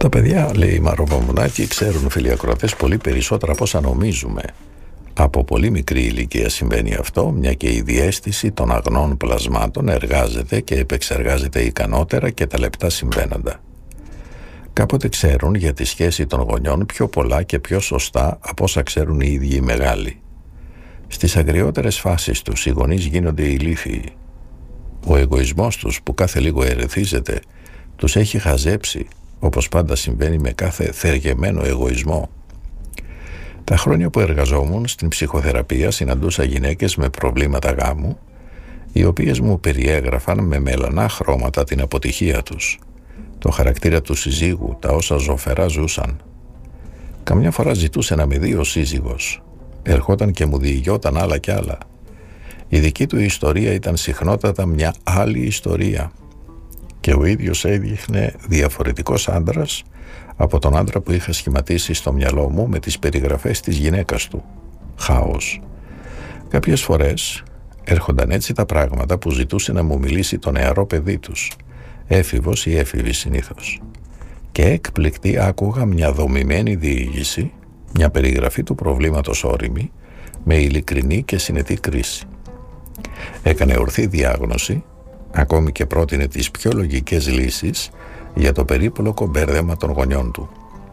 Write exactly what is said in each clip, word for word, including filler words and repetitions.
Τα παιδιά, λέει η Μαροπαμουνάκη, ξέρουν, φίλοι ακροατές, πολύ περισσότερα από όσα νομίζουμε. Από πολύ μικρή ηλικία συμβαίνει αυτό, μια και η διαίσθηση των αγνών πλασμάτων εργάζεται και επεξεργάζεται ικανότερα και τα λεπτά συμβαίνοντα. Κάποτε ξέρουν για τη σχέση των γονιών πιο πολλά και πιο σωστά από όσα ξέρουν οι ίδιοι οι μεγάλοι. Στις αγριότερες φάσεις τους οι γονείς γίνονται ηλίθιοι. Ο εγωισμός τους, που κάθε λίγο ερεθίζεται, τους έχει χαζέψει, όπως πάντα συμβαίνει με κάθε θεργεμένο εγωισμό. Τα χρόνια που εργαζόμουν στην ψυχοθεραπεία συναντούσα γυναίκες με προβλήματα γάμου, οι οποίες μου περιέγραφαν με μελανά χρώματα την αποτυχία τους, το χαρακτήρα του συζύγου, τα όσα ζωφερά ζούσαν. Καμιά φορά ζητούσε να με δει ο σύζυγος. Ερχόταν και μου διηγιόταν άλλα κι άλλα. Η δική του ιστορία ήταν συχνότατα μια άλλη ιστορία και ο ίδιος έδειχνε διαφορετικός άντρας από τον άντρα που είχα σχηματίσει στο μυαλό μου με τις περιγραφές της γυναίκας του. Χάος. Κάποιες φορές έρχονταν έτσι τα πράγματα που ζητούσε να μου μιλήσει το νεαρό παιδί τους, έφηβος ή έφηβη συνήθως. Και έκπληκτη άκουγα μια δομημένη διήγηση, μια περιγραφή του προβλήματος όριμη, με ειλικρινή και συνετή κρίση. Έκανε ορθή διάγνωση, ακόμη και πρότεινε τις πιο λογικές λύσεις για το περίπλοκο μπέρδεμα των γονιών του.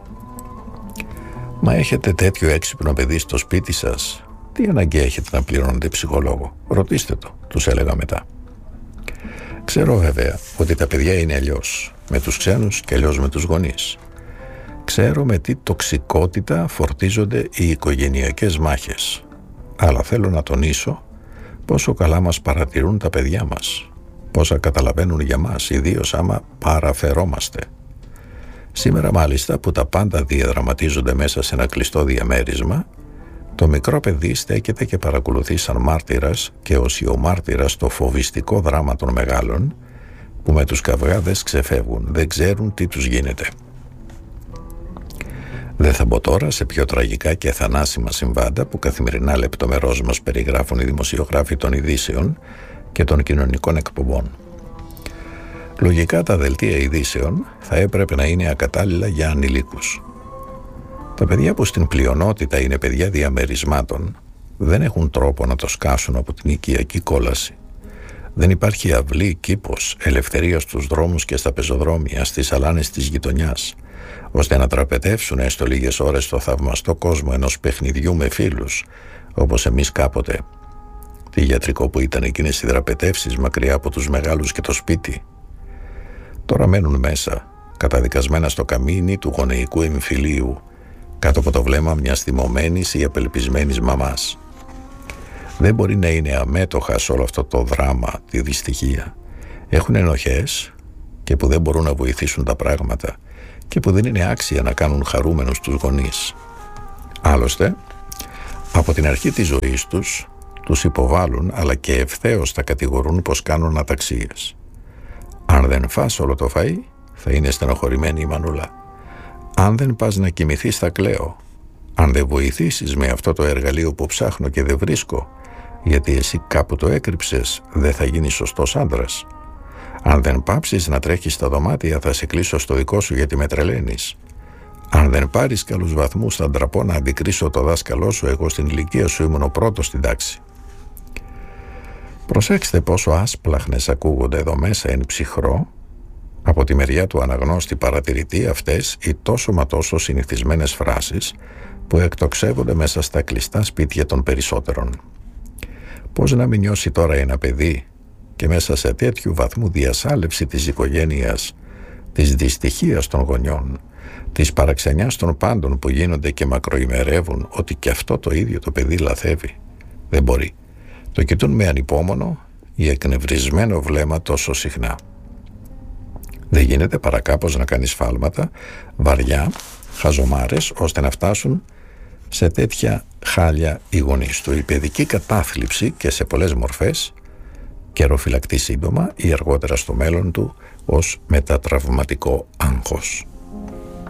«Μα έχετε τέτοιο έξυπνο παιδί στο σπίτι σας, τι ανάγκη έχετε να πληρώνετε ψυχολόγο? Ρωτήστε το», τους έλεγα μετά. Ξέρω βέβαια ότι τα παιδιά είναι αλλιώς με τους ξένους και αλλιώς με τους γονείς. Ξέρω με τι τοξικότητα φορτίζονται οι οικογενειακές μάχες. Αλλά θέλω να τονίσω πόσο καλά μας παρατηρούν τα παιδιά μας, πόσα καταλαβαίνουν για μας, ιδίως άμα παραφερόμαστε. Σήμερα μάλιστα που τα πάντα διαδραματίζονται μέσα σε ένα κλειστό διαμέρισμα, το μικρό παιδί στέκεται και παρακολουθεί σαν μάρτυρας και οσιομάρτυρας το φοβιστικό δράμα των μεγάλων που με τους καυγάδες ξεφεύγουν, δεν ξέρουν τι τους γίνεται. Δεν θα μπω τώρα σε πιο τραγικά και θανάσιμα συμβάντα που καθημερινά λεπτομερώς μας περιγράφουν οι δημοσιογράφοι των ειδήσεων και των κοινωνικών εκπομπών. Λογικά τα δελτία ειδήσεων θα έπρεπε να είναι ακατάλληλα για ανηλίκους. Τα παιδιά που στην πλειονότητα είναι παιδιά διαμερισμάτων δεν έχουν τρόπο να το σκάσουν από την οικιακή κόλαση. Δεν υπάρχει αυλή, κήπος, ελευθερία στους δρόμους και στα πεζοδρόμια, στις αλάνες της γειτονιάς, ώστε να τραπετεύσουν έστω λίγες ώρες στο θαυμαστό κόσμο ενός παιχνιδιού με φίλους, όπως εμείς κάποτε. Τι γιατρικό που ήταν εκείνες οι δραπετεύσεις μακριά από τους μεγάλους και το σπίτι. Τώρα μένουν μέσα, καταδικασμένα στο καμίνι του γονεϊκού εμφυλίου, κάτω από το βλέμμα μιας θυμωμένης ή απελπισμένης μαμάς. Δεν μπορεί να είναι αμέτωχα σε όλο αυτό το δράμα, τη δυστυχία. Έχουν ενοχές και που δεν μπορούν να βοηθήσουν τα πράγματα και που δεν είναι άξια να κάνουν χαρούμενους τους γονείς. Άλλωστε, από την αρχή της ζωής τους, τους υποβάλλουν αλλά και ευθέως τα κατηγορούν πως κάνουν αταξίες. Αν δεν φας όλο το φαΐ, θα είναι στενοχωρημένη η μανούλα. Αν δεν πας να κοιμηθείς, θα κλαίω. Αν δεν βοηθήσεις με αυτό το εργαλείο που ψάχνω και δεν βρίσκω, γιατί εσύ κάπου το έκρυψες, δεν θα γίνεις σωστός άντρας. Αν δεν πάψεις να τρέχεις στα δωμάτια, θα σε κλείσω στο δικό σου γιατί με τρελαίνεις. Αν δεν πάρεις καλούς βαθμούς, θα ντραπώ να αντικρίσω το δάσκαλό σου, εγώ στην ηλικία σου ήμουν ο πρώτος στην τάξη. Προσέξτε πόσο άσπλαχνες ακούγονται εδώ μέσα εν ψυχρό, από τη μεριά του αναγνώστη παρατηρητή, αυτές οι τόσο μα τόσο συνηθισμένες φράσεις που εκτοξεύονται μέσα στα κλειστά σπίτια των περισσότερων. Πώς να μην νιώσει τώρα ένα παιδί και μέσα σε τέτοιου βαθμού διασάλευση της οικογένειας, της δυστυχίας των γονιών, της παραξενιάς των πάντων που γίνονται και μακροημερεύουν ότι και αυτό το ίδιο το παιδί λαθεύει. Δεν μπορεί. Το κοιτούν με ανυπόμονο ή εκνευρισμένο βλέμμα τόσο συχνά. Δεν γίνεται παρά κάπως να κάνει σφάλματα, βαριά, χαζομάρες, ώστε να φτάσουν σε τέτοια χάλια οι γονείς του. Η παιδική κατάθλιψη και σε πολλές μορφές καιροφυλακτεί σύντομα ή αργότερα στο μέλλον του ως μετατραυματικό άγχος.